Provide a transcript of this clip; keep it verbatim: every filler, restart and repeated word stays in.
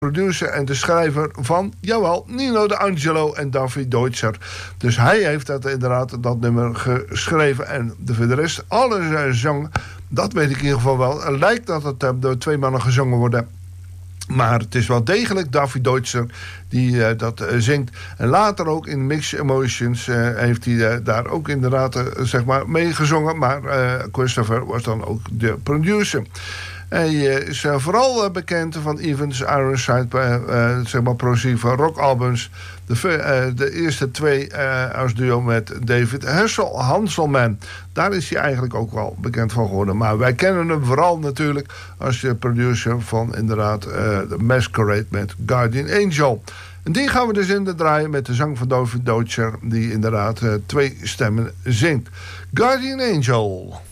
producer en de schrijver van, jawel, Nino D'Angelo en David Deutscher. Dus hij heeft dat inderdaad, dat nummer geschreven. En de, voor de rest, alle zang, dat weet ik in ieder geval wel. Het lijkt dat het uh, door twee mannen gezongen worden. Maar het is wel degelijk David Deutscher die uh, dat uh, zingt. En later ook in Mixed Emotions uh, heeft hij uh, daar ook inderdaad uh, zeg maar mee gezongen. Maar uh, Christopher was dan ook de producer. Hij uh, is uh, vooral uh, bekend van Evans Ironside, uh, uh, zeg maar progressieve rockalbums. De, uh, de eerste twee uh, als duo met David Hessel, Hanselman. Daar is hij eigenlijk ook wel bekend van geworden. Maar wij kennen hem vooral natuurlijk als de producer van inderdaad uh, The Masquerade met Guardian Angel. En die gaan we dus in de draaien met de zang van David Deutscher, die inderdaad uh, twee stemmen zingt. Guardian Angel.